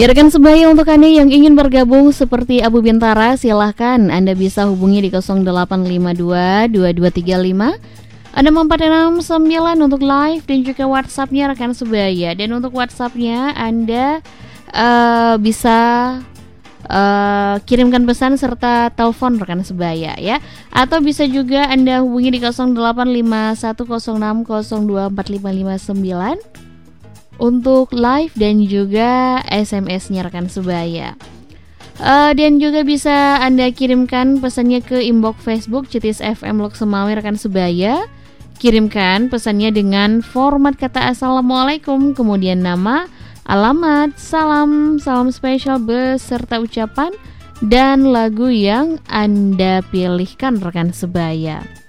Ya rekan sebaya, untuk Anda yang ingin bergabung seperti Abu Bintara, silahkan Anda bisa hubungi di 0852 2235 6469 untuk live dan juga WhatsApp-nya rekan sebaya. Dan untuk WhatsApp-nya Anda bisa kirimkan pesan serta telepon rekan sebaya ya. Atau bisa juga Anda hubungi di 085106024559 untuk live dan juga SMS-nya rekan sebaya. Dan juga bisa Anda kirimkan pesannya ke inbox Facebook Cetis FM Lok Semawe rekan sebaya. Kirimkan pesannya dengan format kata Assalamualaikum, kemudian nama, alamat, salam spesial beserta ucapan dan lagu yang Anda pilihkan rekan sebaya.